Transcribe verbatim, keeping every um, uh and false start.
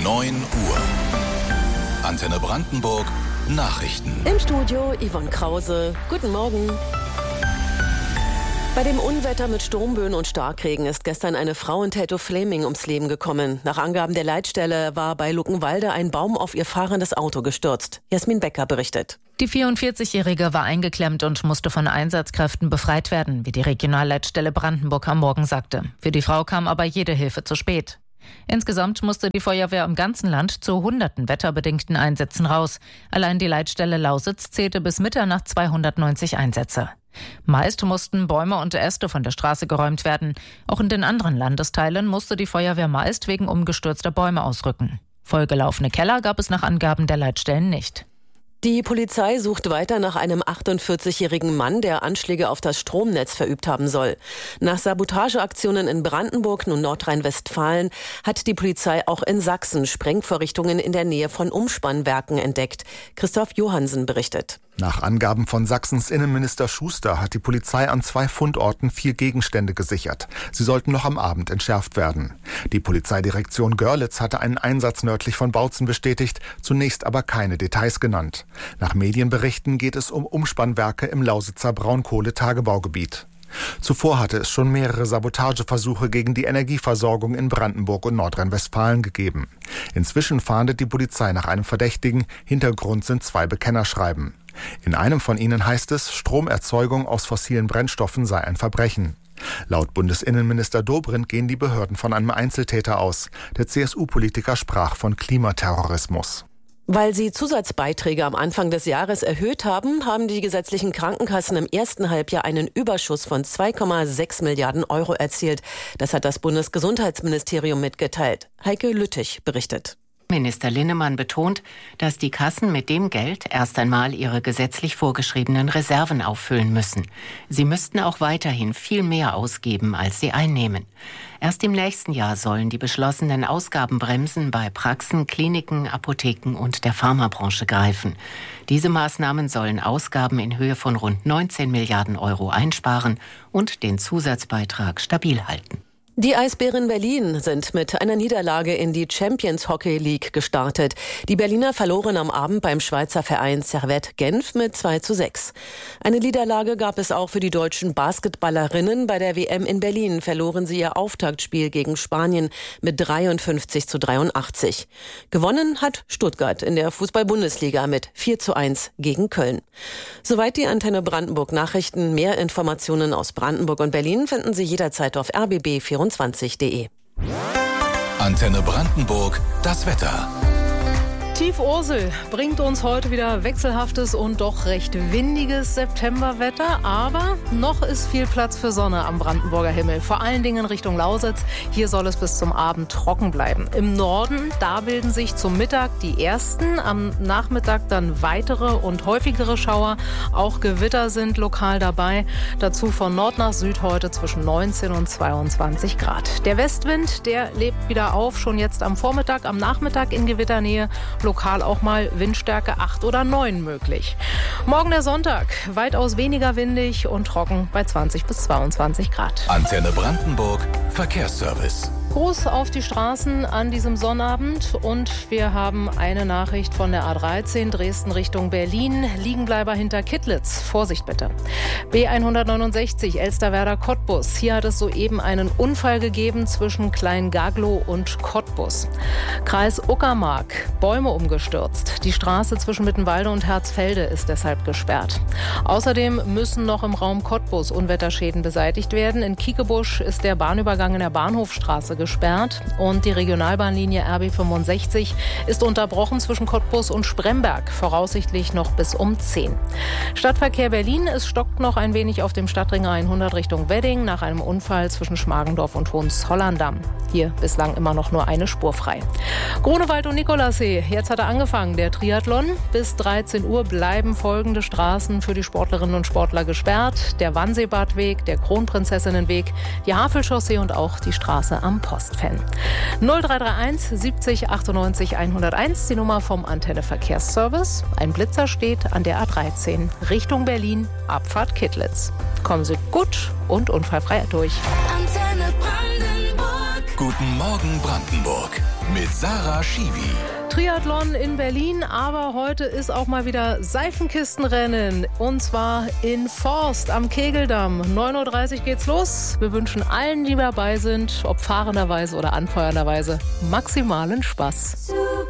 neun Uhr. Antenne Brandenburg Nachrichten. Im Studio Yvonne Krause. Guten Morgen. Bei dem Unwetter mit Sturmböen und Starkregen ist gestern eine Frau in Teltow-Fläming ums Leben gekommen. Nach Angaben der Leitstelle war bei Luckenwalde ein Baum auf ihr fahrendes Auto gestürzt. Jasmin Becker berichtet. Die vierundvierzigjährige war eingeklemmt und musste von Einsatzkräften befreit werden, wie die Regionalleitstelle Brandenburg am Morgen sagte. Für die Frau kam aber jede Hilfe zu spät. Insgesamt musste die Feuerwehr im ganzen Land zu hunderten wetterbedingten Einsätzen raus. Allein die Leitstelle Lausitz zählte bis Mitternacht zweihundertneunzig Einsätze. Meist mussten Bäume und Äste von der Straße geräumt werden. Auch in den anderen Landesteilen musste die Feuerwehr meist wegen umgestürzter Bäume ausrücken. Vollgelaufene Keller gab es nach Angaben der Leitstellen nicht. Die Polizei sucht weiter nach einem achtundvierzigjährigen Mann, der Anschläge auf das Stromnetz verübt haben soll. Nach Sabotageaktionen in Brandenburg und Nordrhein-Westfalen hat die Polizei auch in Sachsen Sprengvorrichtungen in der Nähe von Umspannwerken entdeckt. Christoph Johannsen berichtet. Nach Angaben von Sachsens Innenminister Schuster hat die Polizei an zwei Fundorten vier Gegenstände gesichert. Sie sollten noch am Abend entschärft werden. Die Polizeidirektion Görlitz hatte einen Einsatz nördlich von Bautzen bestätigt, zunächst aber keine Details genannt. Nach Medienberichten geht es um Umspannwerke im Lausitzer Braunkohletagebaugebiet. Zuvor hatte es schon mehrere Sabotageversuche gegen die Energieversorgung in Brandenburg und Nordrhein-Westfalen gegeben. Inzwischen fahndet die Polizei nach einem Verdächtigen. Hintergrund sind zwei Bekennerschreiben. In einem von ihnen heißt es, Stromerzeugung aus fossilen Brennstoffen sei ein Verbrechen. Laut Bundesinnenminister Dobrindt gehen die Behörden von einem Einzeltäter aus. Der C S U-Politiker sprach von Klimaterrorismus. Weil sie Zusatzbeiträge am Anfang des Jahres erhöht haben, haben die gesetzlichen Krankenkassen im ersten Halbjahr einen Überschuss von zwei Komma sechs Milliarden Euro erzielt. Das hat das Bundesgesundheitsministerium mitgeteilt. Heike Lüttich berichtet. Minister Linnemann betont, dass die Kassen mit dem Geld erst einmal ihre gesetzlich vorgeschriebenen Reserven auffüllen müssen. Sie müssten auch weiterhin viel mehr ausgeben, als sie einnehmen. Erst im nächsten Jahr sollen die beschlossenen Ausgabenbremsen bei Praxen, Kliniken, Apotheken und der Pharmabranche greifen. Diese Maßnahmen sollen Ausgaben in Höhe von rund neunzehn Milliarden Euro einsparen und den Zusatzbeitrag stabil halten. Die Eisbären Berlin sind mit einer Niederlage in die Champions Hockey League gestartet. Die Berliner verloren am Abend beim Schweizer Verein Servette Genf mit zwei zu sechs. Eine Niederlage gab es auch für die deutschen Basketballerinnen. Bei der W M in Berlin verloren sie ihr Auftaktspiel gegen Spanien mit dreiundfünfzig zu dreiundachtzig. Gewonnen hat Stuttgart in der Fußball-Bundesliga mit vier zu eins gegen Köln. Soweit die Antenne Brandenburg Nachrichten. Mehr Informationen aus Brandenburg und Berlin finden Sie jederzeit auf r b b vierundzwanzig punkt d e. Antenne Brandenburg, das Wetter. Tief Ursel bringt uns heute wieder wechselhaftes und doch recht windiges Septemberwetter, aber noch ist viel Platz für Sonne am Brandenburger Himmel, vor allen Dingen Richtung Lausitz. Hier soll es bis zum Abend trocken bleiben. Im Norden, da bilden sich zum Mittag die ersten, am Nachmittag dann weitere und häufigere Schauer. Auch Gewitter sind lokal dabei. Dazu von Nord nach Süd heute zwischen neunzehn und zweiundzwanzig Grad. Der Westwind, der lebt wieder auf, schon jetzt am Vormittag, am Nachmittag in Gewitternähe. Lokal auch mal Windstärke acht oder neun möglich. Morgen der Sonntag, weitaus weniger windig und trocken bei zwanzig bis zweiundzwanzig Grad. Antenne Brandenburg, Verkehrsservice. Gruß auf die Straßen an diesem Sonnabend und wir haben eine Nachricht von der A dreizehn Dresden Richtung Berlin. Liegenbleiber hinter Kittlitz. Vorsicht bitte. B hundertneunundsechzig Elsterwerda-Cottbus. Hier hat es soeben einen Unfall gegeben zwischen Klein-Gaglow und Cottbus. Kreis Uckermark. Bäume umgestürzt. Die Straße zwischen Mittenwalde und Herzfelde ist deshalb gesperrt. Außerdem müssen noch im Raum Cottbus Unwetterschäden beseitigt werden. In Kiekebusch ist der Bahnübergang in der Bahnhofstraße gesperrt und die Regionalbahnlinie R B fünfundsechzig ist unterbrochen zwischen Cottbus und Spremberg, voraussichtlich noch bis um zehn. Stadtverkehr Berlin, es stockt noch ein wenig auf dem Stadtring hundert Richtung Wedding nach einem Unfall zwischen Schmargendorf und Hohenzollern-Damm. Hier bislang immer noch nur eine Spur frei. Grunewald und Nikolassee, jetzt hat er angefangen, der Triathlon. Bis dreizehn Uhr bleiben folgende Straßen für die Sportlerinnen und Sportler gesperrt. Der Wannseebadweg, der Kronprinzessinnenweg, die Havelchaussee und auch die Straße am Postfan. null drei drei eins siebzig achtundneunzig hunderteins, die Nummer vom Antenne Verkehrsservice. Ein Blitzer steht an der A dreizehn Richtung Berlin, Abfahrt Kittlitz. Kommen Sie gut und unfallfrei durch. Antenne Brandenburg. Guten Morgen Brandenburg mit Sarah Schiwi. Triathlon in Berlin, aber heute ist auch mal wieder Seifenkistenrennen. Und zwar in Forst am Kegeldamm. neun Uhr dreißig geht's los. Wir wünschen allen, die dabei sind, ob fahrenderweise oder anfeuernderweise, maximalen Spaß.